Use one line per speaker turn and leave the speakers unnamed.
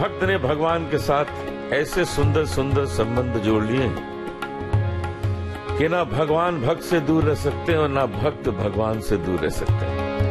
भक्त ने भगवान के साथ ऐसे सुंदर सुंदर संबंध जोड़ लिए कि ना भगवान भक्त से दूर रह सकते और ना भक्त भगवान से दूर रह सकते।